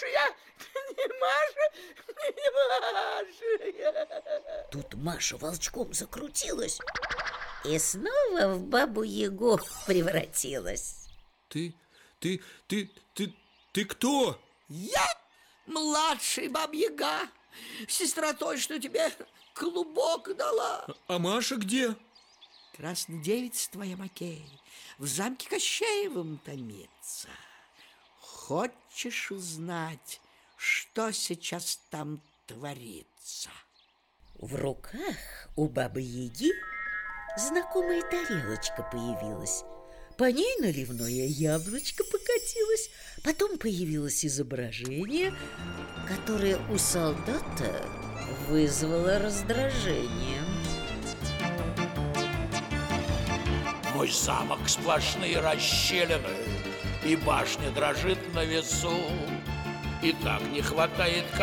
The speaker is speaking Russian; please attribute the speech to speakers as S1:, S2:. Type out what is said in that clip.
S1: Маша, не Маша.
S2: Тут Маша волчком закрутилась и снова в бабу-ягу превратилась.
S3: Ты кто?
S1: Я младший баба-яга, сестра той, что тебе клубок дала.
S3: А Маша где?
S1: Красная девица твоя, Макей, в замке Кощеевом томится. Хочешь узнать, что сейчас там творится?
S2: В руках у бабы-яги знакомая тарелочка появилась. По ней наливное яблочко покатилось. Потом появилось изображение, которое у солдата вызвало раздражение.
S4: Мой замок сплошные расщелины, и башня дрожит на весу, и так не хватает